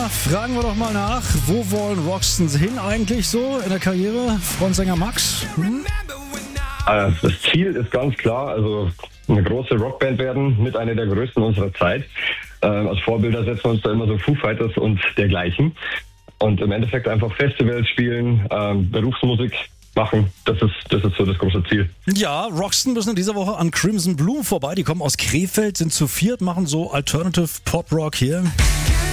fragen wir doch mal nach, wo wollen Roxtons hin eigentlich so in der Karriere? Frontsänger Max? Das Ziel ist ganz klar, also eine große Rockband werden, mit einer der größten unserer Zeit. Als Vorbilder setzen wir uns da immer so Foo Fighters und dergleichen. Und im Endeffekt einfach Festivals spielen, Berufsmusik machen, das ist so das große Ziel. Ja, Roxton müssen in dieser Woche an Crimson Bloom vorbei. Die kommen aus Krefeld, sind zu viert, machen so Alternative Pop Rock hier.